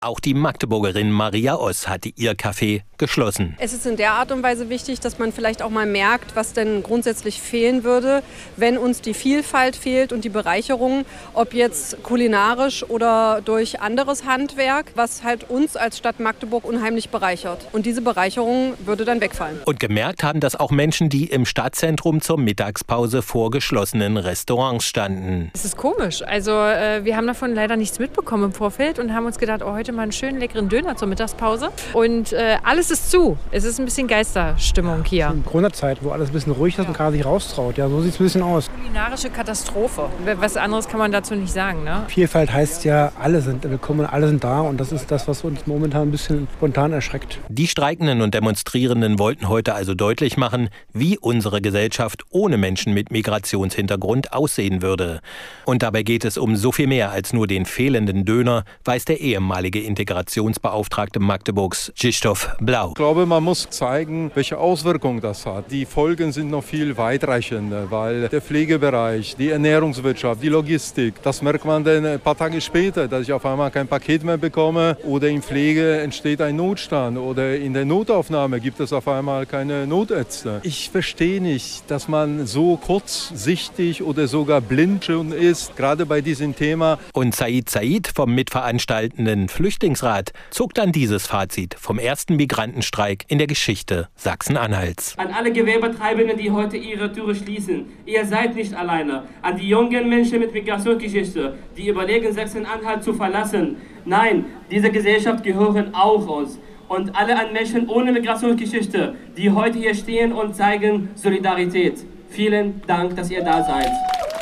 Auch die Magdeburgerin Maria Oss hatte ihr Café geschlossen. Es ist in der Art und Weise wichtig, dass man vielleicht auch mal merkt, was denn grundsätzlich fehlen würde, wenn uns die Vielfalt fehlt und die Bereicherung, ob jetzt kulinarisch oder durch anderes Handwerk, was halt uns als Stadt Magdeburg unheimlich bereichert. Und diese Bereicherung würde dann wegfallen. Und gemerkt haben das auch Menschen, die im Stadtzentrum zur Mittagspause vor geschlossenen Restaurants standen. Es ist komisch. Also wir haben davon leider nichts mitbekommen im Vorfeld und haben uns gedacht, oh, heute mal einen schönen leckeren Döner zur Mittagspause. Und alles ist zu. Es ist ein bisschen Geisterstimmung hier. In Corona-Zeit, wo alles ein bisschen ruhig ist und keiner sich raustraut. Ja, so sieht es ein bisschen aus. Kulinarische Katastrophe. Was anderes kann man dazu nicht sagen, ne? Vielfalt heißt ja, alle sind willkommen, alle sind da. Und das ist das, was uns momentan ein bisschen spontan erschreckt. Die Streikenden und Demonstrierenden wollten heute also deutlich machen, wie unsere Gesellschaft ohne Menschen mit Migrationshintergrund aussehen würde. Und dabei geht es um so viel mehr als nur den fehlenden Döner, weiß der ehemalige Integrationsbeauftragte Magdeburgs, Krzysztof Blau. Ich glaube, man muss zeigen, welche Auswirkungen das hat. Die Folgen sind noch viel weitreichender, weil der Pflegebereich, die Ernährungswirtschaft, die Logistik, das merkt man dann ein paar Tage später, dass ich auf einmal kein Paket mehr bekomme oder in Pflege entsteht ein Notstand oder in der Notaufnahme gibt es auf einmal keine Notärzte. Ich verstehe nicht, dass man so kurzsichtig oder sogar blind schon ist, gerade bei diesem Thema. Und Said vom mitveranstaltenden Flüchtlingsrat zog dann dieses Fazit vom ersten Migrantenstreik in der Geschichte Sachsen-Anhalts. An alle Gewerbetreibenden, die heute ihre Türe schließen, ihr seid nicht alleine. An die jungen Menschen mit Migrationsgeschichte, die überlegen, Sachsen-Anhalt zu verlassen. Nein, diese Gesellschaft gehören auch uns. Und alle an Menschen ohne Migrationsgeschichte, die heute hier stehen und zeigen Solidarität. Vielen Dank, dass ihr da seid.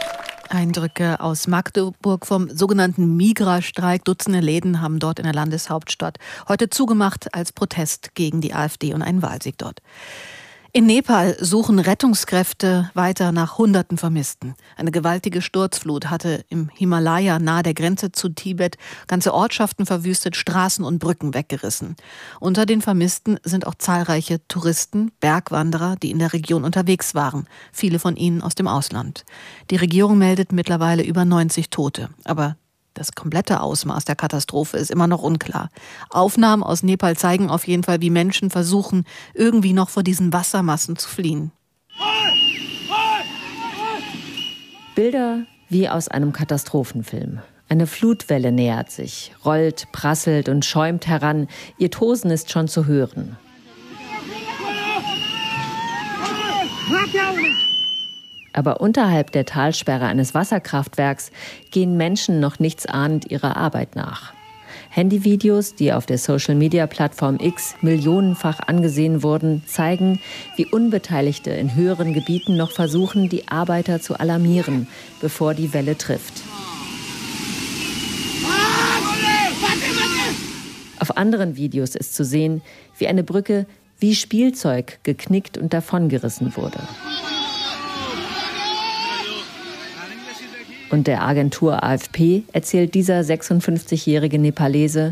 Eindrücke aus Magdeburg vom sogenannten Migra-Streik. Dutzende Läden haben dort in der Landeshauptstadt heute zugemacht als Protest gegen die AfD und einen Wahlsieg dort. In Nepal suchen Rettungskräfte weiter nach Hunderten Vermissten. Eine gewaltige Sturzflut hatte im Himalaya nahe der Grenze zu Tibet ganze Ortschaften verwüstet, Straßen und Brücken weggerissen. Unter den Vermissten sind auch zahlreiche Touristen, Bergwanderer, die in der Region unterwegs waren. Viele von ihnen aus dem Ausland. Die Regierung meldet mittlerweile über 90 Tote. Aber das komplette Ausmaß der Katastrophe ist immer noch unklar. Aufnahmen aus Nepal zeigen auf jeden Fall, wie Menschen versuchen, irgendwie noch vor diesen Wassermassen zu fliehen. Bilder wie aus einem Katastrophenfilm. Eine Flutwelle nähert sich, rollt, prasselt und schäumt heran. Ihr Tosen ist schon zu hören. Aber unterhalb der Talsperre eines Wasserkraftwerks gehen Menschen noch nichtsahnend ihrer Arbeit nach. Handyvideos, die auf der Social-Media-Plattform X millionenfach angesehen wurden, zeigen, wie Unbeteiligte in höheren Gebieten noch versuchen, die Arbeiter zu alarmieren, bevor die Welle trifft. Auf anderen Videos ist zu sehen, wie eine Brücke wie Spielzeug geknickt und davongerissen wurde. Und der Agentur AFP erzählt dieser 56-jährige Nepalese: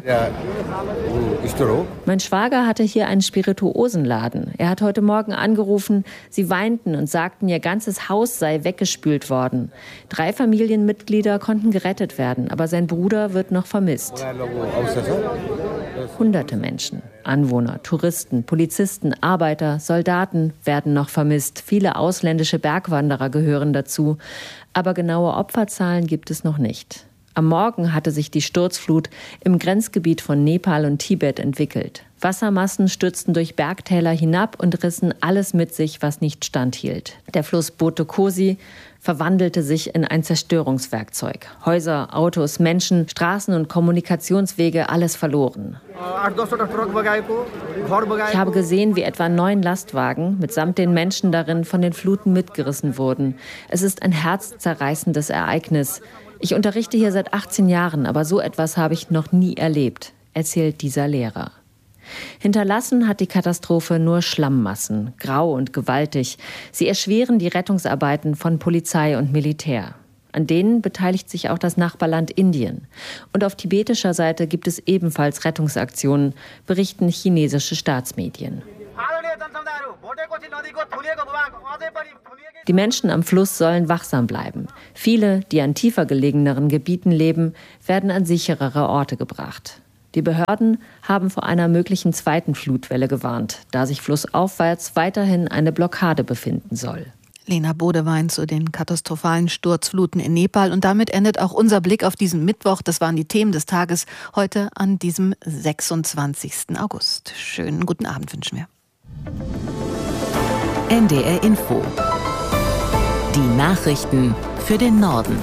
Mein Schwager hatte hier einen Spirituosenladen. Er hat heute Morgen angerufen, sie weinten und sagten, ihr ganzes Haus sei weggespült worden. 3 Familienmitglieder konnten gerettet werden, aber sein Bruder wird noch vermisst. Hunderte Menschen, Anwohner, Touristen, Polizisten, Arbeiter, Soldaten werden noch vermisst. Viele ausländische Bergwanderer gehören dazu. Aber genaue Opferzahlen gibt es noch nicht. Am Morgen hatte sich die Sturzflut im Grenzgebiet von Nepal und Tibet entwickelt. Wassermassen stürzten durch Bergtäler hinab und rissen alles mit sich, was nicht standhielt. Der Fluss Boto Kosi verwandelte sich in ein Zerstörungswerkzeug. Häuser, Autos, Menschen, Straßen und Kommunikationswege, alles verloren. Ich habe gesehen, wie etwa 9 Lastwagen mitsamt den Menschen darin von den Fluten mitgerissen wurden. Es ist ein herzzerreißendes Ereignis. Ich unterrichte hier seit 18 Jahren, aber so etwas habe ich noch nie erlebt, erzählt dieser Lehrer. Hinterlassen hat die Katastrophe nur Schlammmassen, grau und gewaltig. Sie erschweren die Rettungsarbeiten von Polizei und Militär. An denen beteiligt sich auch das Nachbarland Indien. Und auf tibetischer Seite gibt es ebenfalls Rettungsaktionen, berichten chinesische Staatsmedien. Die Menschen am Fluss sollen wachsam bleiben. Viele, die an tiefer gelegeneren Gebieten leben, werden an sicherere Orte gebracht. Die Behörden haben vor einer möglichen zweiten Flutwelle gewarnt, da sich flussaufwärts weiterhin eine Blockade befinden soll. Lena Bodewein zu den katastrophalen Sturzfluten in Nepal. Und damit endet auch unser Blick auf diesen Mittwoch. Das waren die Themen des Tages heute an diesem 26. August. Schönen guten Abend wünschen wir. NDR Info. Die Nachrichten für den Norden.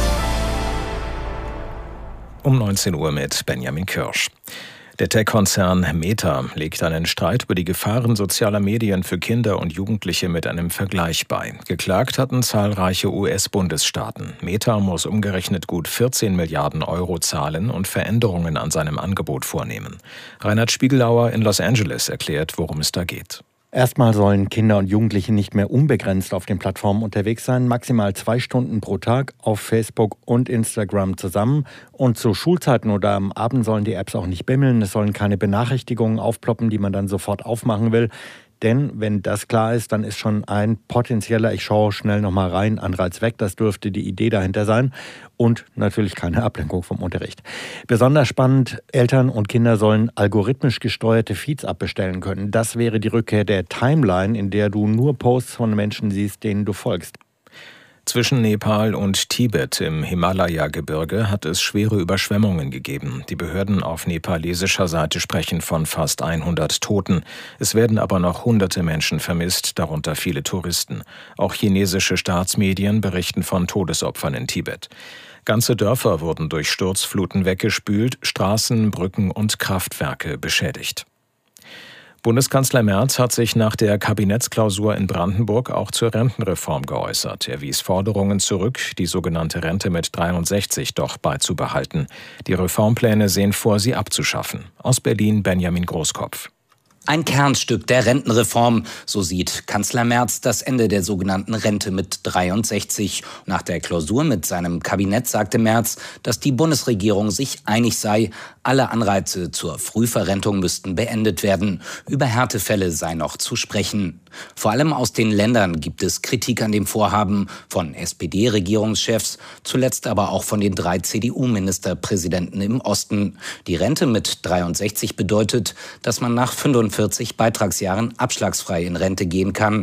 Um 19 Uhr mit Benjamin Kirsch. Der Tech-Konzern Meta legt einen Streit über die Gefahren sozialer Medien für Kinder und Jugendliche mit einem Vergleich bei. Geklagt hatten zahlreiche US-Bundesstaaten. Meta muss umgerechnet gut 14 Milliarden Euro zahlen und Veränderungen an seinem Angebot vornehmen. Reinhard Spiegelauer in Los Angeles erklärt, worum es da geht. Erstmal sollen Kinder und Jugendliche nicht mehr unbegrenzt auf den Plattformen unterwegs sein, maximal 2 Stunden pro Tag auf Facebook und Instagram zusammen. Und zu Schulzeiten oder am Abend sollen die Apps auch nicht bimmeln, es sollen keine Benachrichtigungen aufploppen, die man dann sofort aufmachen will. Denn wenn das klar ist, dann ist schon ein potenzieller, ich schaue schnell nochmal rein, Anreiz weg. Das dürfte die Idee dahinter sein. Und natürlich keine Ablenkung vom Unterricht. Besonders spannend, Eltern und Kinder sollen algorithmisch gesteuerte Feeds abbestellen können. Das wäre die Rückkehr der Timeline, in der du nur Posts von Menschen siehst, denen du folgst. Zwischen Nepal und Tibet im Himalaya-Gebirge hat es schwere Überschwemmungen gegeben. Die Behörden auf nepalesischer Seite sprechen von fast 100 Toten. Es werden aber noch hunderte Menschen vermisst, darunter viele Touristen. Auch chinesische Staatsmedien berichten von Todesopfern in Tibet. Ganze Dörfer wurden durch Sturzfluten weggespült, Straßen, Brücken und Kraftwerke beschädigt. Bundeskanzler Merz hat sich nach der Kabinettsklausur in Brandenburg auch zur Rentenreform geäußert. Er wies Forderungen zurück, die sogenannte Rente mit 63 doch beizubehalten. Die Reformpläne sehen vor, sie abzuschaffen. Aus Berlin Benjamin Großkopf. Ein Kernstück der Rentenreform, so sieht Kanzler Merz das Ende der sogenannten Rente mit 63. Nach der Klausur mit seinem Kabinett sagte Merz, dass die Bundesregierung sich einig sei, alle Anreize zur Frühverrentung müssten beendet werden. Über Härtefälle sei noch zu sprechen. Vor allem aus den Ländern gibt es Kritik an dem Vorhaben, von SPD-Regierungschefs, zuletzt aber auch von den 3 CDU-Ministerpräsidenten im Osten. Die Rente mit 63 bedeutet, dass man nach 45 Beitragsjahren abschlagsfrei in Rente gehen kann.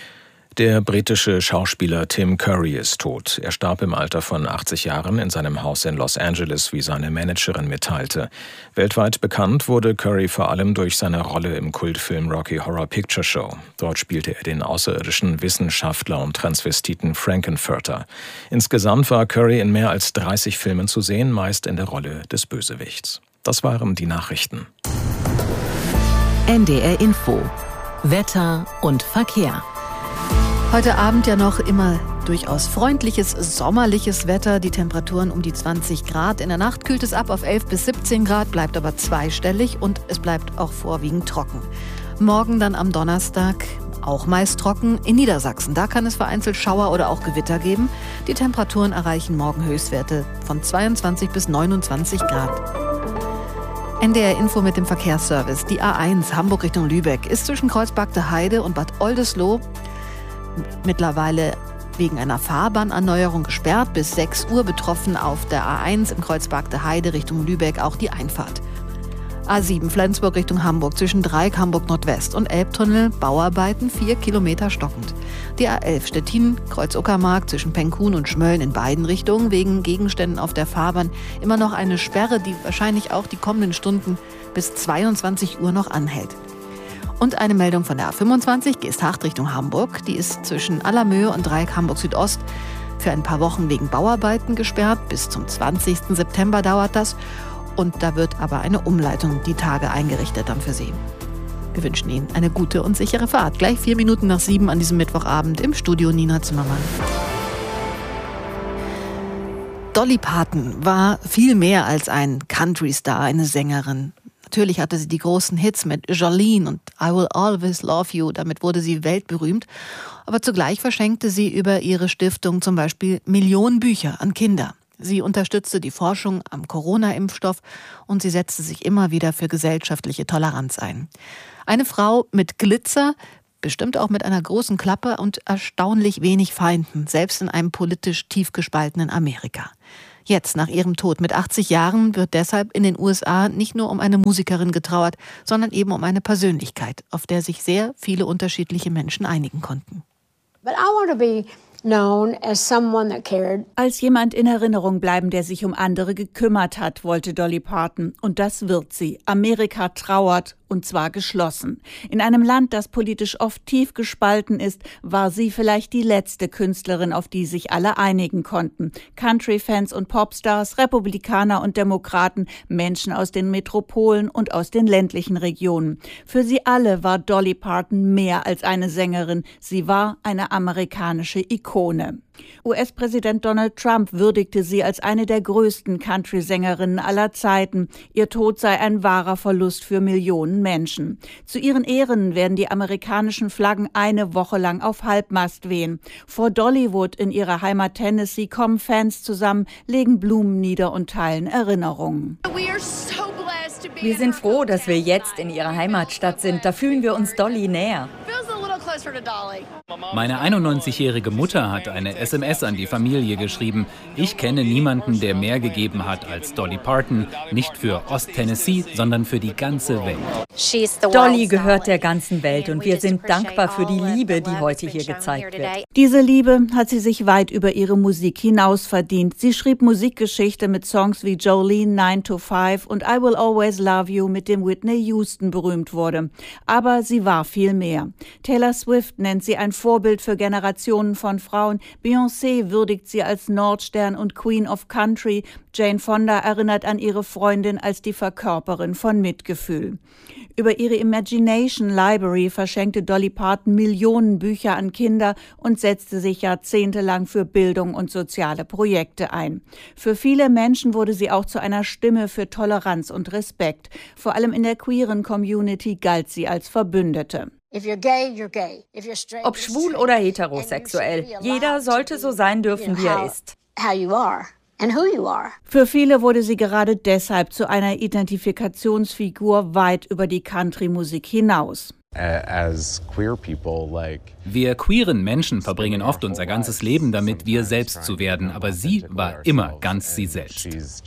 Der britische Schauspieler Tim Curry ist tot. Er starb im Alter von 80 Jahren in seinem Haus in Los Angeles, wie seine Managerin mitteilte. Weltweit bekannt wurde Curry vor allem durch seine Rolle im Kultfilm Rocky Horror Picture Show. Dort spielte er den außerirdischen Wissenschaftler und Transvestiten Frankenfurter. Insgesamt war Curry in mehr als 30 Filmen zu sehen, meist in der Rolle des Bösewichts. Das waren die Nachrichten. NDR Info. Wetter und Verkehr. Heute Abend ja noch immer durchaus freundliches, sommerliches Wetter. Die Temperaturen um die 20 Grad. In der Nacht kühlt es ab auf 11 bis 17 Grad, bleibt aber zweistellig und es bleibt auch vorwiegend trocken. Morgen dann am Donnerstag auch meist trocken. In Niedersachsen, da kann es vereinzelt Schauer oder auch Gewitter geben. Die Temperaturen erreichen morgen Höchstwerte von 22 bis 29 Grad. NDR Info mit dem Verkehrsservice. Die A1 Hamburg Richtung Lübeck ist zwischen Kreuzbergte Heide und Bad Oldesloe mittlerweile wegen einer Fahrbahnerneuerung gesperrt. Bis 6 Uhr betroffen auf der A1 in Kreuzbergte Heide Richtung Lübeck auch die Einfahrt. A7 Flensburg Richtung Hamburg zwischen Dreieck Hamburg Nordwest und Elbtunnel Bauarbeiten 4 Kilometer stockend. Die A11 Stettin Kreuz-Uckermark zwischen Penkhuhn und Schmölln in beiden Richtungen wegen Gegenständen auf der Fahrbahn immer noch eine Sperre, die wahrscheinlich auch die kommenden Stunden bis 22 Uhr noch anhält. Und eine Meldung von der A25 Geesthacht Richtung Hamburg. Die ist zwischen Allermöhe und Dreieck Hamburg Südost für ein paar Wochen wegen Bauarbeiten gesperrt. Bis zum 20. September dauert das. Und da wird aber eine Umleitung die Tage eingerichtet dann für Sie. Wir wünschen Ihnen eine gute und sichere Fahrt. Gleich 4 Minuten nach 7 an diesem Mittwochabend im Studio Nina Zimmermann. Dolly Parton war viel mehr als ein Country-Star, eine Sängerin. Natürlich hatte sie die großen Hits mit Jolene und I Will Always Love You. Damit wurde sie weltberühmt. Aber zugleich verschenkte sie über ihre Stiftung zum Beispiel Millionen Bücher an Kinder. Sie unterstützte die Forschung am Corona-Impfstoff und sie setzte sich immer wieder für gesellschaftliche Toleranz ein. Eine Frau mit Glitzer, bestimmt auch mit einer großen Klappe und erstaunlich wenig Feinden, selbst in einem politisch tief gespaltenen Amerika. Jetzt, nach ihrem Tod mit 80 Jahren, wird deshalb in den USA nicht nur um eine Musikerin getrauert, sondern eben um eine Persönlichkeit, auf der sich sehr viele unterschiedliche Menschen einigen konnten. But I want to be known as someone that cared. Als jemand in Erinnerung bleiben, der sich um andere gekümmert hat, wollte Dolly Parton. Und das wird sie. Amerika trauert. Und zwar geschlossen. In einem Land, das politisch oft tief gespalten ist, war sie vielleicht die letzte Künstlerin, auf die sich alle einigen konnten. Country-Fans und Popstars, Republikaner und Demokraten, Menschen aus den Metropolen und aus den ländlichen Regionen. Für sie alle war Dolly Parton mehr als eine Sängerin. Sie war eine amerikanische Ikone. US-Präsident Donald Trump würdigte sie als eine der größten Country-Sängerinnen aller Zeiten. Ihr Tod sei ein wahrer Verlust für Millionen Menschen. Zu ihren Ehren werden die amerikanischen Flaggen eine Woche lang auf Halbmast wehen. Vor Dollywood in ihrer Heimat Tennessee kommen Fans zusammen, legen Blumen nieder und teilen Erinnerungen. Wir sind froh, dass wir jetzt in ihrer Heimatstadt sind. Da fühlen wir uns Dolly näher. Meine 91-jährige Mutter hat eine SMS an die Familie geschrieben. Ich kenne niemanden, der mehr gegeben hat als Dolly Parton. Nicht für Ost-Tennessee, sondern für die ganze Welt. Dolly gehört der ganzen Welt und wir sind dankbar für die Liebe, die heute hier gezeigt wird. Diese Liebe hat sie sich weit über ihre Musik hinaus verdient. Sie schrieb Musikgeschichte mit Songs wie Jolene 9 to 5 und I Will Always Love You, mit dem Whitney Houston berühmt wurde. Aber sie war viel mehr. Taylor Swift nennt sie ein Vorbild für Generationen von Frauen. Beyoncé würdigt sie als Nordstern und Queen of Country. Jane Fonda erinnert an ihre Freundin als die Verkörperin von Mitgefühl. Über ihre Imagination Library verschenkte Dolly Parton Millionen Bücher an Kinder und setzte sich jahrzehntelang für Bildung und soziale Projekte ein. Für viele Menschen wurde sie auch zu einer Stimme für Toleranz und Respekt. Vor allem in der queeren Community galt sie als Verbündete. Ob schwul oder heterosexuell, jeder sollte so sein dürfen, wie er ist. Für viele wurde sie gerade deshalb zu einer Identifikationsfigur weit über die Country-Musik hinaus. Wir queeren Menschen verbringen oft unser ganzes Leben damit, wir selbst zu werden, aber sie war immer ganz sie selbst.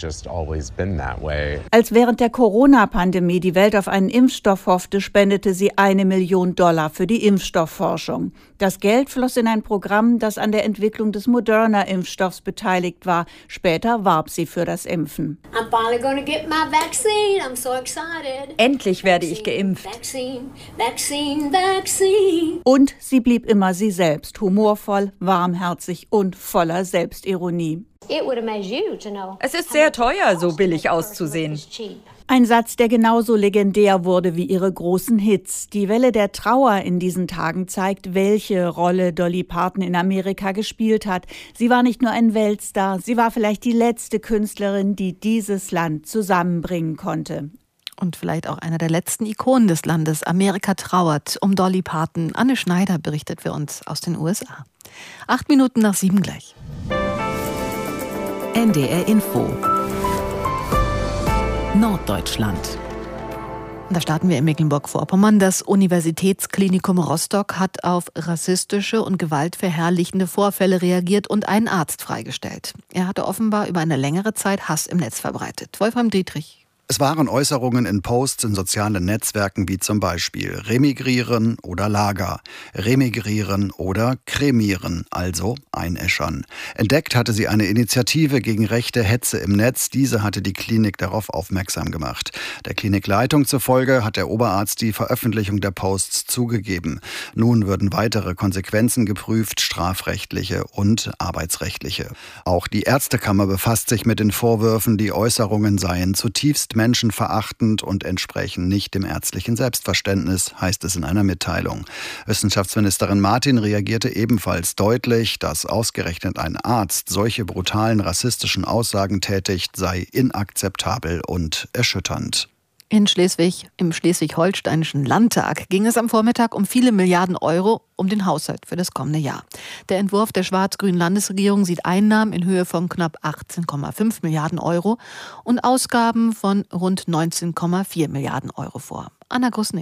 Als während der Corona-Pandemie die Welt auf einen Impfstoff hoffte, spendete sie $1 Million für die Impfstoffforschung. Das Geld floss in ein Programm, das an der Entwicklung des Moderna-Impfstoffs beteiligt war. Später warb sie für das Impfen. Endlich werde ich geimpft. Und sie blieb immer sie selbst, humorvoll, warmherzig und voller Selbstironie. Es ist sehr teuer, so billig auszusehen. Ein Satz, der genauso legendär wurde wie ihre großen Hits. Die Welle der Trauer in diesen Tagen zeigt, welche Rolle Dolly Parton in Amerika gespielt hat. Sie war nicht nur ein Weltstar, sie war vielleicht die letzte Künstlerin, die dieses Land zusammenbringen konnte. Und vielleicht auch einer der letzten Ikonen des Landes. Amerika trauert um Dolly Parton. Anne Schneider berichtet für uns aus den USA. 7:08 gleich. NDR Info. Norddeutschland. Da starten wir in Mecklenburg-Vorpommern. Das Universitätsklinikum Rostock hat auf rassistische und gewaltverherrlichende Vorfälle reagiert und einen Arzt freigestellt. Er hatte offenbar über eine längere Zeit Hass im Netz verbreitet. Wolfram Dietrich. Es waren Äußerungen in Posts in sozialen Netzwerken wie zum Beispiel remigrieren oder Lager, remigrieren oder kremieren, also einäschern. Entdeckt hatte sie eine Initiative gegen rechte Hetze im Netz. Diese hatte die Klinik darauf aufmerksam gemacht. Der Klinikleitung zufolge hat der Oberarzt die Veröffentlichung der Posts zugegeben. Nun würden weitere Konsequenzen geprüft, strafrechtliche und arbeitsrechtliche. Auch die Ärztekammer befasst sich mit den Vorwürfen, die Äußerungen seien zutiefst menschenverachtend und entsprechen nicht dem ärztlichen Selbstverständnis, heißt es in einer Mitteilung. Wissenschaftsministerin Martin reagierte ebenfalls deutlich, dass ausgerechnet ein Arzt solche brutalen rassistischen Aussagen tätigt, sei inakzeptabel und erschütternd. Im Schleswig-Holsteinischen Landtag ging es am Vormittag um viele Milliarden Euro um den Haushalt für das kommende Jahr. Der Entwurf der schwarz-grünen Landesregierung sieht Einnahmen in Höhe von knapp 18,5 Milliarden Euro und Ausgaben von rund 19,4 Milliarden Euro vor. Anna Grusnick.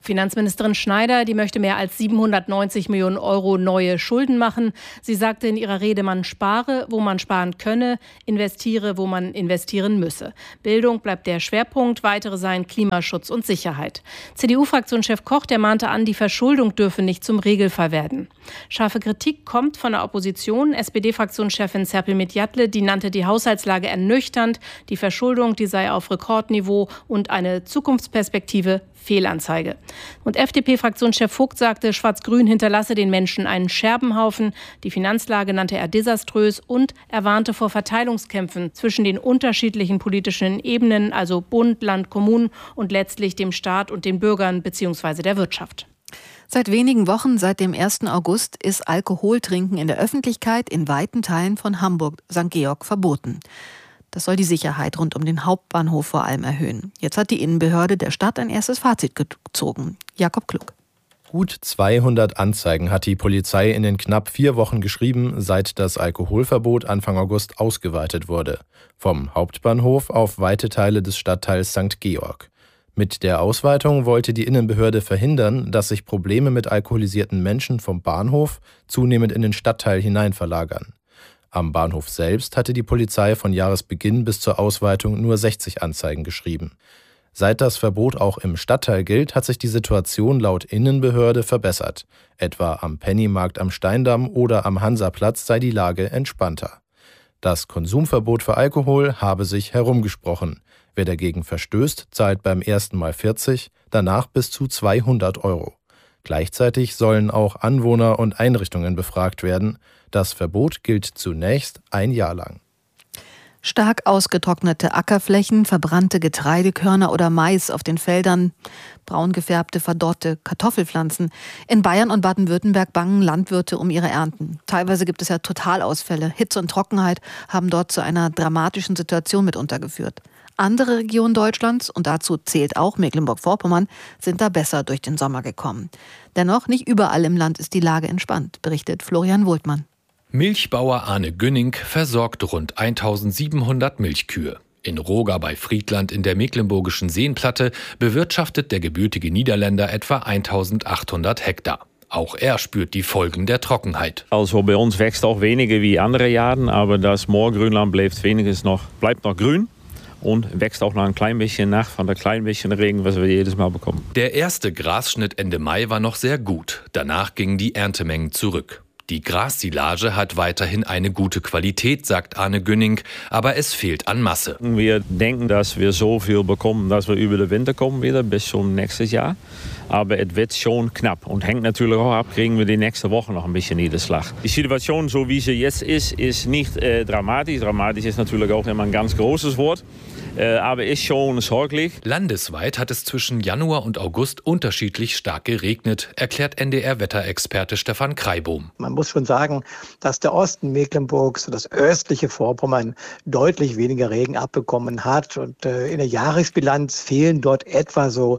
Finanzministerin Schneider, die möchte mehr als 790 Millionen Euro neue Schulden machen. Sie sagte in ihrer Rede, man spare, wo man sparen könne, investiere, wo man investieren müsse. Bildung bleibt der Schwerpunkt, weitere seien Klimaschutz und Sicherheit. CDU-Fraktionschef Koch, der mahnte an, die Verschuldung dürfe nicht zum Regelfall werden. Scharfe Kritik kommt von der Opposition. SPD-Fraktionschefin Serpil Midjatle, die nannte die Haushaltslage ernüchternd, die Verschuldung, die sei auf Rekordniveau und eine Zukunftsperspektive Fehlanzeige. Und FDP-Fraktionschef Vogt sagte, Schwarz-Grün hinterlasse den Menschen einen Scherbenhaufen. Die Finanzlage nannte er desaströs und er warnte vor Verteilungskämpfen zwischen den unterschiedlichen politischen Ebenen, also Bund, Land, Kommunen und letztlich dem Staat und den Bürgern bzw. der Wirtschaft. Seit wenigen Wochen, seit dem 1. August, ist Alkoholtrinken in der Öffentlichkeit in weiten Teilen von Hamburg-St. Georg verboten. Das soll die Sicherheit rund um den Hauptbahnhof vor allem erhöhen. Jetzt hat die Innenbehörde der Stadt ein erstes Fazit gezogen. Jakob Klug. Gut 200 Anzeigen hat die Polizei in den knapp 4 Wochen geschrieben, seit das Alkoholverbot Anfang August ausgeweitet wurde. Vom Hauptbahnhof auf weite Teile des Stadtteils St. Georg. Mit der Ausweitung wollte die Innenbehörde verhindern, dass sich Probleme mit alkoholisierten Menschen vom Bahnhof zunehmend in den Stadtteil hinein verlagern. Am Bahnhof selbst hatte die Polizei von Jahresbeginn bis zur Ausweitung nur 60 Anzeigen geschrieben. Seit das Verbot auch im Stadtteil gilt, hat sich die Situation laut Innenbehörde verbessert. Etwa am Pennymarkt am Steindamm oder am Hansaplatz sei die Lage entspannter. Das Konsumverbot für Alkohol habe sich herumgesprochen. Wer dagegen verstößt, zahlt beim ersten Mal 40, danach bis zu 200 €. Gleichzeitig sollen auch Anwohner und Einrichtungen befragt werden. Das Verbot gilt zunächst 1 Jahr lang. Stark ausgetrocknete Ackerflächen, verbrannte Getreidekörner oder Mais auf den Feldern, braun gefärbte, verdorrte Kartoffelpflanzen. In Bayern und Baden-Württemberg bangen Landwirte um ihre Ernten. Teilweise gibt es ja Totalausfälle. Hitze und Trockenheit haben dort zu einer dramatischen Situation mitunter geführt. Andere Regionen Deutschlands, und dazu zählt auch Mecklenburg-Vorpommern, sind da besser durch den Sommer gekommen. Dennoch, nicht überall im Land ist die Lage entspannt, berichtet Florian Wohltmann. Milchbauer Arne Günning versorgt rund 1700 Milchkühe. In Roga bei Friedland in der mecklenburgischen Seenplatte bewirtschaftet der gebürtige Niederländer etwa 1800 Hektar. Auch er spürt die Folgen der Trockenheit. Also bei uns wächst auch weniger wie andere Jahre, aber das Moorgrünland bleibt noch grün. Und wächst auch noch ein klein bisschen nach von der kleinen bisschen Regen, was wir jedes Mal bekommen. Der erste Grasschnitt Ende Mai war noch sehr gut. Danach gingen die Erntemengen zurück. Die Grassilage hat weiterhin eine gute Qualität, sagt Arne Günning, aber es fehlt an Masse. Wir denken, dass wir so viel bekommen, dass wir über den Winter kommen wieder, bis zum nächstes Jahr. Aber es wird schon knapp und hängt natürlich auch ab, kriegen wir die nächste Woche noch ein bisschen Niederschlag. Die Situation, so wie sie jetzt ist nicht dramatisch. Dramatisch ist natürlich auch immer ein ganz großes Wort. Aber ist schon sorglich. Landesweit hat es zwischen Januar und August unterschiedlich stark geregnet, erklärt NDR-Wetterexperte Stefan Kreibohm. Man muss schon sagen, dass der Osten Mecklenburgs und das östliche Vorpommern deutlich weniger Regen abbekommen hat. Und in der Jahresbilanz fehlen dort etwa so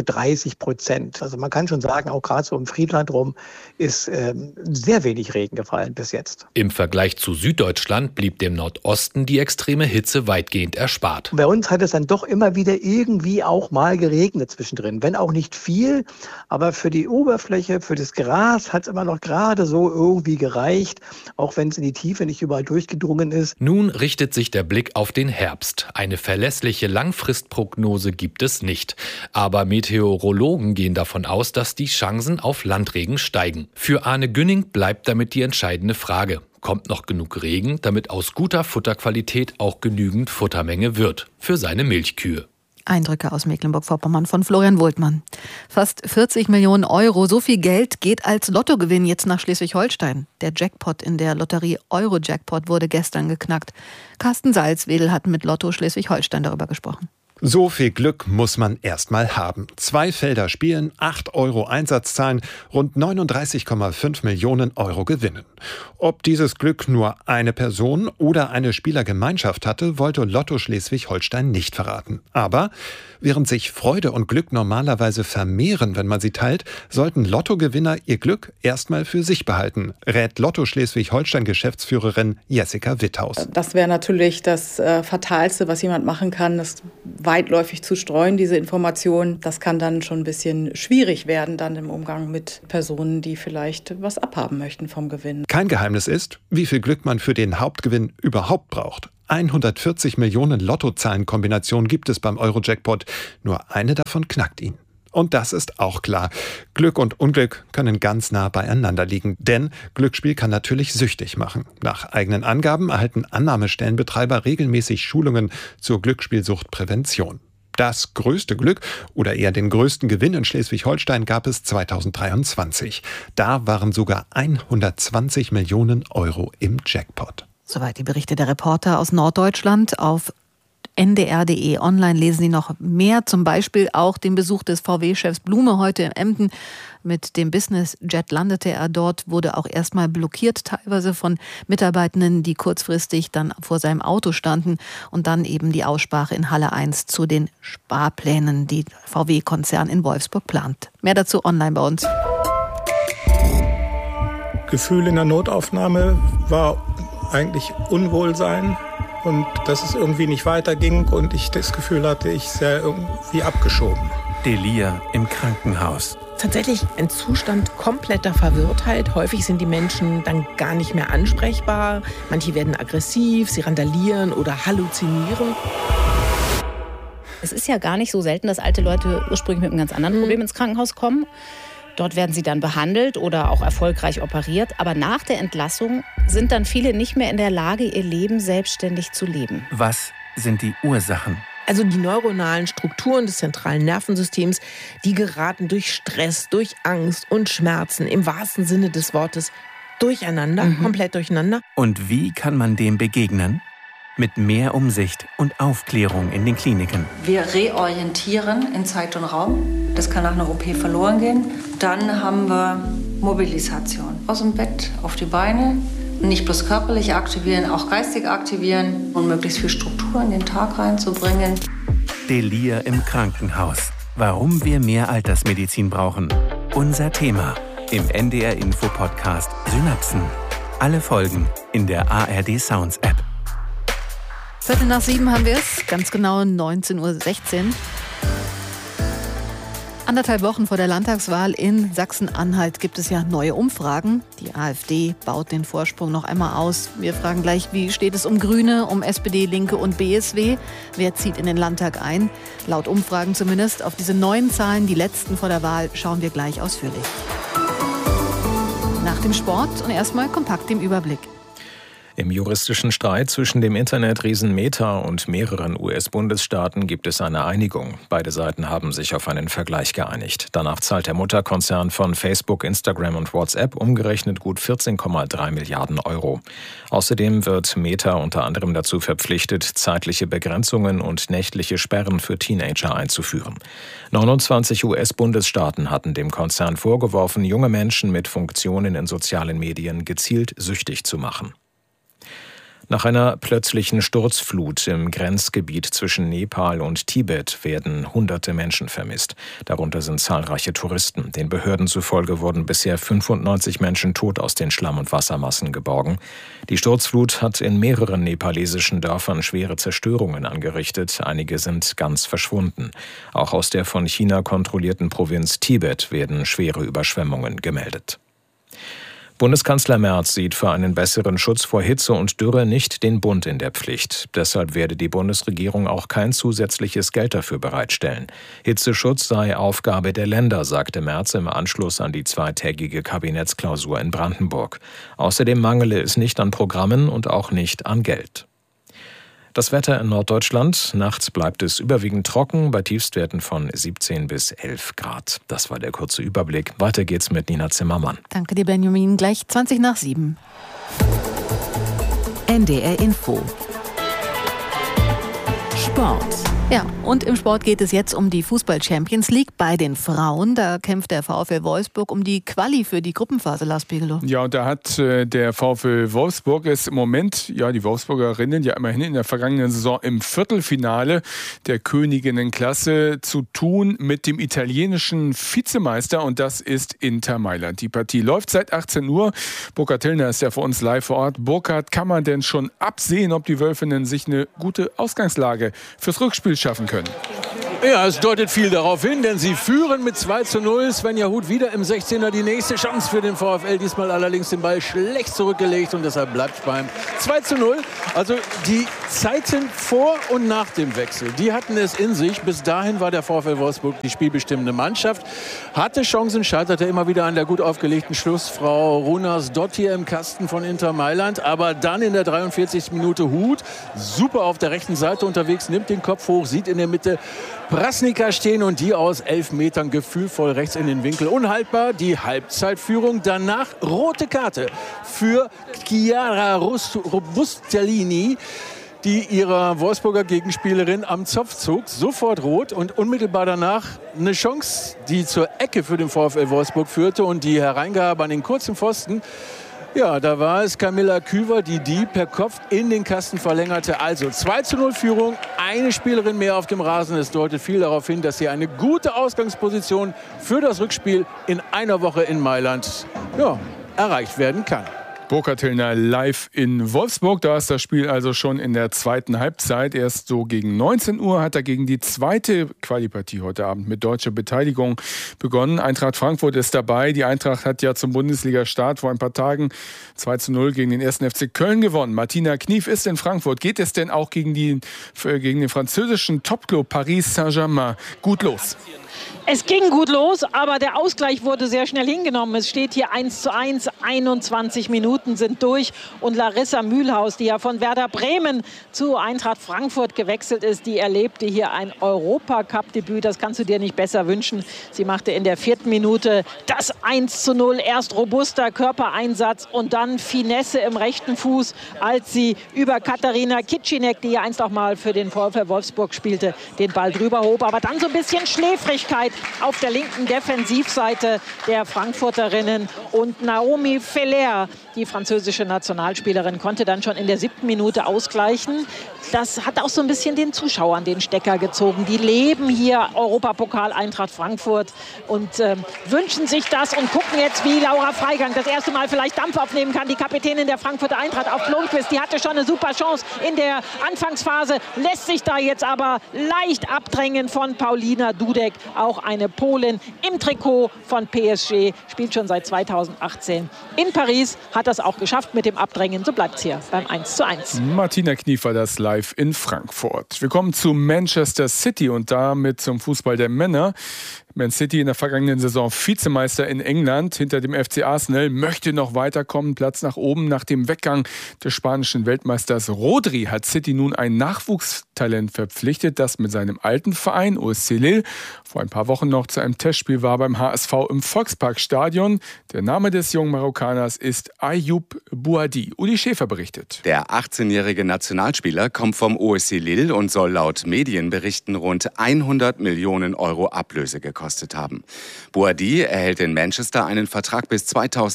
30%. Also man kann schon sagen, auch gerade so um Friedland rum ist sehr wenig Regen gefallen bis jetzt. Im Vergleich zu Süddeutschland blieb dem Nordosten die extreme Hitze weitgehend erspart. Bei uns hat es dann doch immer wieder irgendwie auch mal geregnet zwischendrin. Wenn auch nicht viel, aber für die Oberfläche, für das Gras hat es immer noch gerade so irgendwie gereicht, auch wenn es in die Tiefe nicht überall durchgedrungen ist. Nun richtet sich der Blick auf den Herbst. Eine verlässliche Langfristprognose gibt es nicht. Aber Meteorologen gehen davon aus, dass die Chancen auf Landregen steigen. Für Arne Günning bleibt damit die entscheidende Frage. Kommt noch genug Regen, damit aus guter Futterqualität auch genügend Futtermenge wird für seine Milchkühe? Eindrücke aus Mecklenburg-Vorpommern von Florian Wohltmann. Fast 40 Millionen €, so viel Geld geht als Lottogewinn jetzt nach Schleswig-Holstein. Der Jackpot in der Lotterie Euro-Jackpot wurde gestern geknackt. Carsten Salzwedel hat mit Lotto Schleswig-Holstein darüber gesprochen. So viel Glück muss man erst mal haben. 2 Felder spielen, 8 € Einsatz zahlen, rund 39,5 Millionen € gewinnen. Ob dieses Glück nur eine Person oder eine Spielergemeinschaft hatte, wollte Lotto Schleswig-Holstein nicht verraten. Aber während sich Freude und Glück normalerweise vermehren, wenn man sie teilt, sollten Lottogewinner ihr Glück erstmal für sich behalten, rät Lotto Schleswig-Holstein-Geschäftsführerin Jessica Witthaus. Das wäre natürlich das Fatalste, was jemand machen kann. Das weitläufig zu streuen, diese Informationen. Das kann dann schon ein bisschen schwierig werden, dann im Umgang mit Personen, die vielleicht was abhaben möchten vom Gewinn. Kein Geheimnis ist, wie viel Glück man für den Hauptgewinn überhaupt braucht. 140 Millionen Lottozahlenkombinationen gibt es beim Euro-Jackpot. Nur eine davon knackt ihn. Und das ist auch klar. Glück und Unglück können ganz nah beieinander liegen. Denn Glücksspiel kann natürlich süchtig machen. Nach eigenen Angaben erhalten Annahmestellenbetreiber regelmäßig Schulungen zur Glücksspielsuchtprävention. Das größte Glück oder eher den größten Gewinn in Schleswig-Holstein gab es 2023. Da waren sogar 120 Millionen Euro im Jackpot. Soweit die Berichte der Reporter aus Norddeutschland. Auf ndr.de online lesen Sie noch mehr, zum Beispiel auch den Besuch des VW-Chefs Blume heute in Emden. Mit dem Business-Jet landete er dort, wurde auch erstmal blockiert, teilweise von Mitarbeitenden, die kurzfristig dann vor seinem Auto standen, und dann eben die Aussprache in Halle 1 zu den Sparplänen, die VW-Konzern in Wolfsburg plant. Mehr dazu online bei uns. Gefühl in der Notaufnahme war eigentlich Unwohlsein. Und dass es irgendwie nicht weiterging und ich das Gefühl hatte, ich sei irgendwie abgeschoben. Delir im Krankenhaus. Tatsächlich ein Zustand kompletter Verwirrtheit. Häufig sind die Menschen dann gar nicht mehr ansprechbar. Manche werden aggressiv, sie randalieren oder halluzinieren. Es ist ja gar nicht so selten, dass alte Leute ursprünglich mit einem ganz anderen Problem ins Krankenhaus kommen. Dort werden sie dann behandelt oder auch erfolgreich operiert. Aber nach der Entlassung sind dann viele nicht mehr in der Lage, ihr Leben selbstständig zu leben. Was sind die Ursachen? Also die neuronalen Strukturen des zentralen Nervensystems, die geraten durch Stress, durch Angst und Schmerzen im wahrsten Sinne des Wortes durcheinander, komplett durcheinander. Und wie kann man dem begegnen? Mit mehr Umsicht und Aufklärung in den Kliniken. Wir reorientieren in Zeit und Raum. Das kann nach einer OP verloren gehen. Dann haben wir Mobilisation. Aus dem Bett auf die Beine. Nicht bloß körperlich aktivieren, auch geistig aktivieren und möglichst viel Struktur in den Tag reinzubringen. Delir im Krankenhaus. Warum wir mehr Altersmedizin brauchen. Unser Thema im NDR-Info-Podcast Synapsen. Alle Folgen in der ARD Sounds App. 7:15 haben wir es, ganz genau 19:16 Uhr. 1,5 Wochen vor der Landtagswahl in Sachsen-Anhalt gibt es ja neue Umfragen. Die AfD baut den Vorsprung noch einmal aus. Wir fragen gleich, wie steht es um Grüne, um SPD, Linke und BSW? Wer zieht in den Landtag ein? Laut Umfragen zumindest. Auf diese neuen Zahlen, die letzten vor der Wahl, schauen wir gleich ausführlich. Nach dem Sport und erstmal kompakt im Überblick. Im juristischen Streit zwischen dem Internetriesen Meta und mehreren US-Bundesstaaten gibt es eine Einigung. Beide Seiten haben sich auf einen Vergleich geeinigt. Danach zahlt der Mutterkonzern von Facebook, Instagram und WhatsApp umgerechnet gut 14,3 Milliarden Euro. Außerdem wird Meta unter anderem dazu verpflichtet, zeitliche Begrenzungen und nächtliche Sperren für Teenager einzuführen. 29 US-Bundesstaaten hatten dem Konzern vorgeworfen, junge Menschen mit Funktionen in sozialen Medien gezielt süchtig zu machen. Nach einer plötzlichen Sturzflut im Grenzgebiet zwischen Nepal und Tibet werden Hunderte Menschen vermisst. Darunter sind zahlreiche Touristen. Den Behörden zufolge wurden bisher 95 Menschen tot aus den Schlamm- und Wassermassen geborgen. Die Sturzflut hat in mehreren nepalesischen Dörfern schwere Zerstörungen angerichtet. Einige sind ganz verschwunden. Auch aus der von China kontrollierten Provinz Tibet werden schwere Überschwemmungen gemeldet. Bundeskanzler Merz sieht für einen besseren Schutz vor Hitze und Dürre nicht den Bund in der Pflicht. Deshalb werde die Bundesregierung auch kein zusätzliches Geld dafür bereitstellen. Hitzeschutz sei Aufgabe der Länder, sagte Merz im Anschluss an die zweitägige Kabinettsklausur in Brandenburg. Außerdem mangele es nicht an Programmen und auch nicht an Geld. Das Wetter in Norddeutschland. Nachts bleibt es überwiegend trocken, bei Tiefstwerten von 17 bis 11 Grad. Das war der kurze Überblick. Weiter geht's mit Nina Zimmermann. Danke dir, Benjamin. Gleich 7:20. NDR Info. Sport. Ja, und im Sport geht es jetzt um die Fußball-Champions League bei den Frauen. Da kämpft der VfL Wolfsburg um die Quali für die Gruppenphase, Lars Pegelow. Ja, und da hat der VfL Wolfsburg es im Moment, ja, die Wolfsburgerinnen ja immerhin in der vergangenen Saison im Viertelfinale der Königinnenklasse zu tun mit dem italienischen Vizemeister, und das ist Inter Mailand. Die Partie läuft seit 18 Uhr. Burkhard Tillner ist ja für uns live vor Ort. Burkhard, kann man denn schon absehen, ob die Wölfinnen sich eine gute Ausgangslage fürs Rückspiel schaffen können. Ja, es deutet viel darauf hin, denn sie führen mit 2:0. Svenja Huth wieder im 16er, die nächste Chance für den VfL. Diesmal allerdings den Ball schlecht zurückgelegt und deshalb bleibt beim 2:0. Also die Zeiten vor und nach dem Wechsel, die hatten es in sich. Bis dahin war der VfL Wolfsburg die spielbestimmende Mannschaft. Hatte Chancen, scheiterte immer wieder an der gut aufgelegten Schlussfrau Runas Dottir im Kasten von Inter Mailand. Aber dann in der 43. Minute Huth, super auf der rechten Seite unterwegs, nimmt den Kopf hoch, sieht in der Mitte Prasnica stehen und die aus 11 Metern gefühlvoll rechts in den Winkel. Unhaltbar, die Halbzeitführung. Danach rote Karte für Chiara Bustellini, die ihrer Wolfsburger Gegenspielerin am Zopf zog. Sofort rot und unmittelbar danach eine Chance, die zur Ecke für den VfL Wolfsburg führte und die Hereingabe an den kurzen Pfosten. Ja, da war es Camilla Küver, die per Kopf in den Kasten verlängerte. Also 2:0 Führung, eine Spielerin mehr auf dem Rasen. Es deutet viel darauf hin, dass hier eine gute Ausgangsposition für das Rückspiel in einer Woche in Mailand erreicht werden kann. Burkhard Hillner live in Wolfsburg. Da ist das Spiel also schon in der zweiten Halbzeit. Erst so gegen 19 Uhr hat dagegen die zweite Quali-Partie heute Abend mit deutscher Beteiligung begonnen. Eintracht Frankfurt ist dabei. Die Eintracht hat ja zum Bundesliga-Start vor ein paar Tagen 2:0 gegen den 1. FC Köln gewonnen. Martina Knief ist in Frankfurt. Geht es denn auch gegen den französischen Topclub Paris Saint-Germain gut los? Es ging gut los, aber der Ausgleich wurde sehr schnell hingenommen. Es steht hier 1:1, 21 Minuten sind durch. Und Larissa Mühlhaus, die ja von Werder Bremen zu Eintracht Frankfurt gewechselt ist, die erlebte hier ein Europacup-Debüt. Das kannst du dir nicht besser wünschen. Sie machte in der 4. Minute das 1:0. Erst robuster Körpereinsatz und dann Finesse im rechten Fuß, als sie über Katharina Kicinek, die ja einst auch mal für den VfL Wolfsburg spielte, den Ball drüber hob. Aber dann so ein bisschen Schläfrigkeit auf der linken Defensivseite der Frankfurterinnen. Und Naomi Feller, die französische Nationalspielerin, konnte dann schon in der 7. Minute ausgleichen. Das hat auch so ein bisschen den Zuschauern den Stecker gezogen. Die leben hier Europapokal Eintracht Frankfurt und wünschen sich das und gucken jetzt, wie Laura Freigang das erste Mal vielleicht Dampf aufnehmen kann. Die Kapitänin der Frankfurter Eintracht auf Blomqvist, die hatte schon eine super Chance in der Anfangsphase, lässt sich da jetzt aber leicht abdrängen von Paulina Dudek, auch eine Polin im Trikot von PSG, spielt schon seit 2018 in Paris, hat das auch geschafft mit dem Abdrängen, so bleibt es hier beim 1:1. Martina Knief war das live in Frankfurt. Wir kommen zu Manchester City und damit zum Fußball der Männer. Man City in der vergangenen Saison Vizemeister in England hinter dem FC Arsenal, möchte noch weiterkommen, Platz nach oben. Nach dem Weggang des spanischen Weltmeisters Rodri hat City nun ein Nachwuchstalent verpflichtet, das mit seinem alten Verein OSC Lille vor ein paar Wochen noch zu einem Testspiel war beim HSV im Volksparkstadion. Der Name des jungen Marokkaners ist Ayoub Bouhadi. Uli Schäfer berichtet. Der 18-jährige Nationalspieler kommt vom OSC Lille und soll laut Medienberichten rund 100 Millionen Euro Ablöse gekostet haben. Bouhadi erhält in Manchester einen Vertrag bis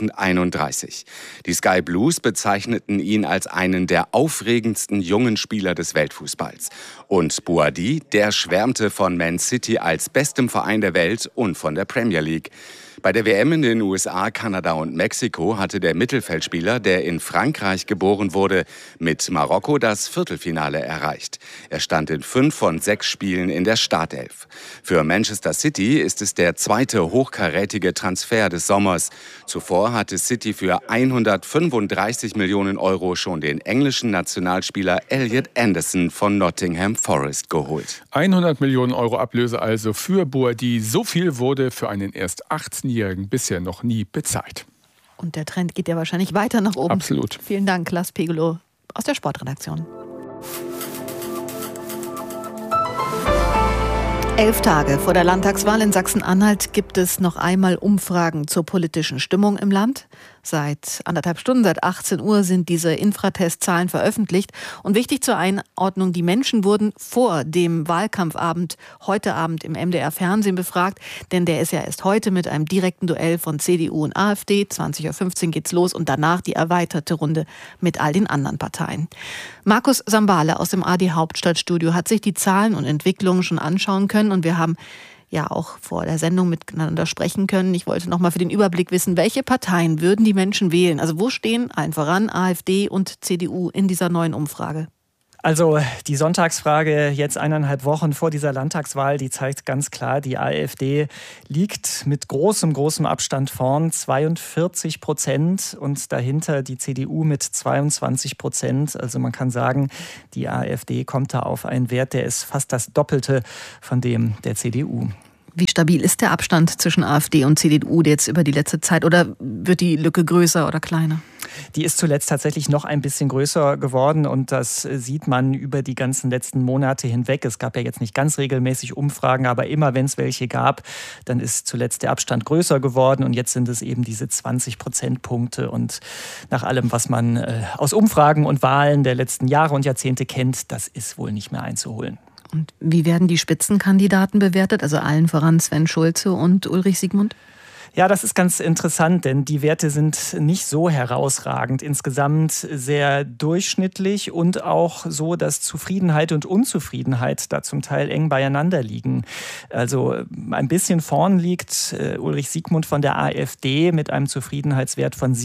2031. Die Sky Blues bezeichneten ihn als einen der aufregendsten jungen Spieler des Weltfußballs. Und Bouhadi, der schwärmte von Man City als bestem Verein der Welt und von der Premier League. Bei der WM in den USA, Kanada und Mexiko hatte der Mittelfeldspieler, der in Frankreich geboren wurde, mit Marokko das Viertelfinale erreicht. Er stand in 5 von 6 Spielen in der Startelf. Für Manchester City ist es der zweite hochkarätige Transfer des Sommers. Zuvor hatte City für 135 Millionen Euro schon den englischen Nationalspieler Elliot Anderson von Nottingham Forest geholt. 100 Millionen Euro Ablöse also für Bouhadi. So viel wurde für einen erst 18-Jährigen bisher noch nie bezahlt. Und der Trend geht ja wahrscheinlich weiter nach oben. Absolut. Vielen Dank, Lars Pegelow aus der Sportredaktion. 11 Tage vor der Landtagswahl in Sachsen-Anhalt gibt es noch einmal Umfragen zur politischen Stimmung im Land. Seit 1,5 Stunden, seit 18 Uhr sind diese Infratest-Zahlen veröffentlicht. Und wichtig zur Einordnung, die Menschen wurden vor dem Wahlkampfabend, heute Abend im MDR-Fernsehen befragt. Denn der ist ja erst heute mit einem direkten Duell von CDU und AfD. 20.15 Uhr geht's los und danach die erweiterte Runde mit all den anderen Parteien. Markus Sambale aus dem AD Hauptstadtstudio hat sich die Zahlen und Entwicklungen schon anschauen können. Und wir haben ja auch vor der Sendung miteinander sprechen können. Ich wollte noch mal für den Überblick wissen, welche Parteien würden die Menschen wählen? Also wo stehen allen voran AfD und CDU in dieser neuen Umfrage? Also die Sonntagsfrage jetzt 1,5 Wochen vor dieser Landtagswahl, die zeigt ganz klar, die AfD liegt mit großem Abstand vorn, 42% und dahinter die CDU mit 22%. Also man kann sagen, die AfD kommt da auf einen Wert, der ist fast das Doppelte von dem der CDU. Wie stabil ist der Abstand zwischen AfD und CDU jetzt über die letzte Zeit oder wird die Lücke größer oder kleiner? Die ist zuletzt tatsächlich noch ein bisschen größer geworden und das sieht man über die ganzen letzten Monate hinweg. Es gab ja jetzt nicht ganz regelmäßig Umfragen, aber immer wenn es welche gab, dann ist zuletzt der Abstand größer geworden und jetzt sind es eben diese 20 Prozentpunkte und nach allem, was man aus Umfragen und Wahlen der letzten Jahre und Jahrzehnte kennt, das ist wohl nicht mehr einzuholen. Und wie werden die Spitzenkandidaten bewertet, also allen voran Sven Schulze und Ulrich Siegmund? Ja, das ist ganz interessant, denn die Werte sind nicht so herausragend. Insgesamt sehr durchschnittlich und auch so, dass Zufriedenheit und Unzufriedenheit da zum Teil eng beieinander liegen. Also ein bisschen vorn liegt Ulrich Siegmund von der AfD mit einem Zufriedenheitswert von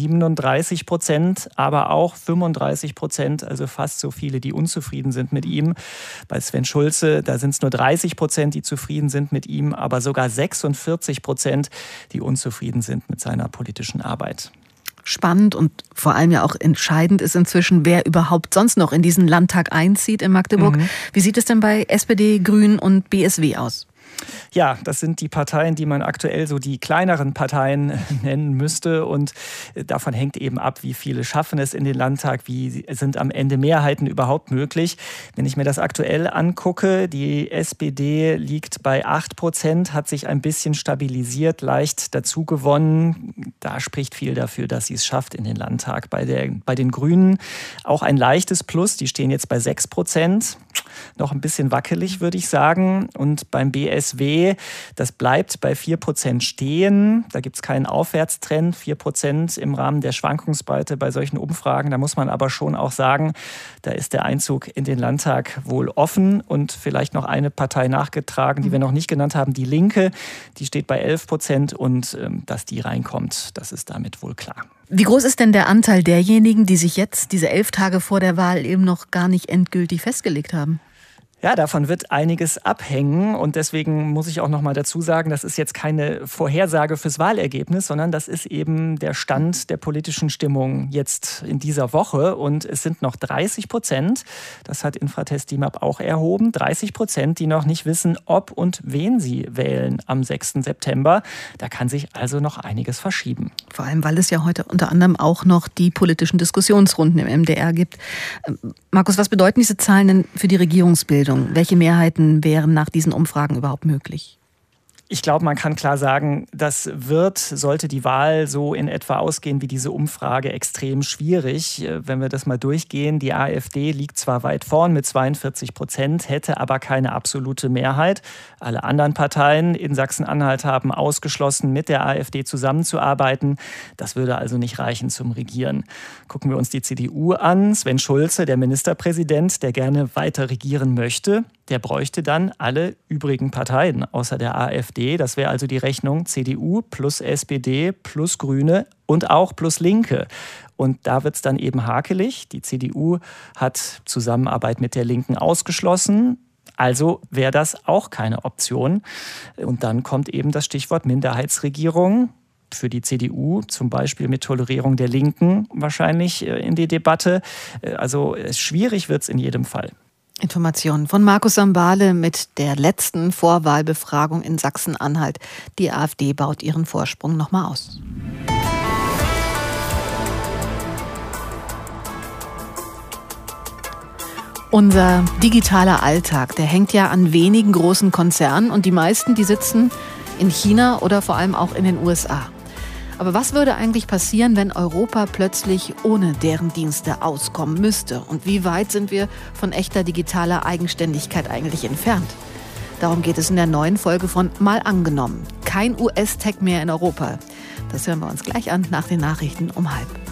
37%, aber auch 35%, also fast so viele, die unzufrieden sind mit ihm. Bei Sven Schulze, da sind es nur 30%, die zufrieden sind mit ihm, aber sogar 46%, die unzufrieden sind mit seiner politischen Arbeit. Spannend und vor allem ja auch entscheidend ist inzwischen, wer überhaupt sonst noch in diesen Landtag einzieht in Magdeburg. Wie sieht es denn bei SPD, Grünen und BSW aus? Ja, das sind die Parteien, die man aktuell so die kleineren Parteien nennen müsste. Und davon hängt eben ab, wie viele schaffen es in den Landtag, wie sind am Ende Mehrheiten überhaupt möglich. Wenn ich mir das aktuell angucke, die SPD liegt bei 8%, hat sich ein bisschen stabilisiert, leicht dazu gewonnen. Da spricht viel dafür, dass sie es schafft in den Landtag. Bei den Grünen auch ein leichtes Plus, die stehen jetzt bei 6%. Noch ein bisschen wackelig, würde ich sagen. Und beim BSW, das bleibt bei 4% stehen. Da gibt es keinen Aufwärtstrend. 4% im Rahmen der Schwankungsbreite bei solchen Umfragen. Da muss man aber schon auch sagen, da ist der Einzug in den Landtag wohl offen. Und vielleicht noch eine Partei nachgetragen, die wir noch nicht genannt haben, die Linke. Die steht bei 11% und dass die reinkommt, das ist damit wohl klar. Wie groß ist denn der Anteil derjenigen, die sich jetzt, diese 11 Tage vor der Wahl, eben noch gar nicht endgültig festgelegt haben? Ja, davon wird einiges abhängen und deswegen muss ich auch noch mal dazu sagen, das ist jetzt keine Vorhersage fürs Wahlergebnis, sondern das ist eben der Stand der politischen Stimmung jetzt in dieser Woche und es sind noch 30%, das hat Infratest DIMAP auch erhoben, 30%, die noch nicht wissen, ob und wen sie wählen am 6. September. Da kann sich also noch einiges verschieben. Vor allem, weil es ja heute unter anderem auch noch die politischen Diskussionsrunden im MDR gibt. Markus, was bedeuten diese Zahlen denn für die Regierungsbildung? Welche Mehrheiten wären nach diesen Umfragen überhaupt möglich? Ich glaube, man kann klar sagen, das sollte die Wahl so in etwa ausgehen wie diese Umfrage, extrem schwierig. Wenn wir das mal durchgehen, die AfD liegt zwar weit vorn mit 42%, hätte aber keine absolute Mehrheit. Alle anderen Parteien in Sachsen-Anhalt haben ausgeschlossen, mit der AfD zusammenzuarbeiten. Das würde also nicht reichen zum Regieren. Gucken wir uns die CDU an. Sven Schulze, der Ministerpräsident, der gerne weiter regieren möchte, der bräuchte dann alle übrigen Parteien außer der AfD. Das wäre also die Rechnung CDU plus SPD plus Grüne und auch plus Linke. Und da wird es dann eben hakelig. Die CDU hat Zusammenarbeit mit der Linken ausgeschlossen. Also wäre das auch keine Option. Und dann kommt eben das Stichwort Minderheitsregierung. Für die CDU zum Beispiel mit Tolerierung der Linken wahrscheinlich in die Debatte. Also schwierig wird es in jedem Fall. Informationen von Markus Sambale mit der letzten Vorwahlbefragung in Sachsen-Anhalt. Die AfD baut ihren Vorsprung nochmal aus. Unser digitaler Alltag, der hängt ja an wenigen großen Konzernen und die meisten, die sitzen in China oder vor allem auch in den USA. Aber was würde eigentlich passieren, wenn Europa plötzlich ohne deren Dienste auskommen müsste? Und wie weit sind wir von echter digitaler Eigenständigkeit eigentlich entfernt? Darum geht es in der neuen Folge von Mal angenommen. Kein US-Tech mehr in Europa. Das hören wir uns gleich an nach den Nachrichten um 12:30.